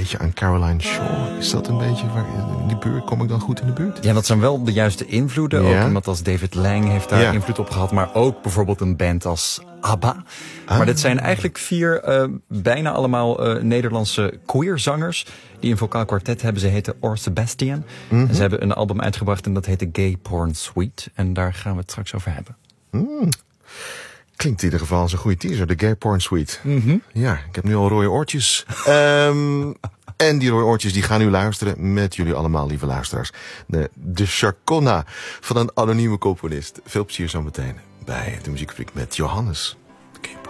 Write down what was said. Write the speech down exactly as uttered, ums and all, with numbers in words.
beetje aan Caroline Shaw. Is dat een beetje waar in die buurt? Kom ik dan goed in de buurt? Ja, dat zijn wel de juiste invloeden. Ja. Ook iemand als David Lang heeft daar Ja. invloed op gehad. Maar ook bijvoorbeeld een band als ABBA. Ah. Maar dit zijn eigenlijk vier uh, bijna allemaal uh, Nederlandse queerzangers die een vocaal kwartet hebben. Ze heten Or Sebastian. Mm-hmm. En ze hebben een album uitgebracht en dat heette Gay Porn Suite. En daar gaan we het straks over hebben. Mm. Klinkt in ieder geval als een goede teaser, de Gay Porn Suite. Mm-hmm. Ja, ik heb nu al rode oortjes. um, en die rode oortjes die gaan nu luisteren met jullie allemaal, lieve luisteraars. De, de Chaconna van een anonieme componist. Veel plezier zo meteen bij de Muziekfabriek met Johannes. Gay Porn.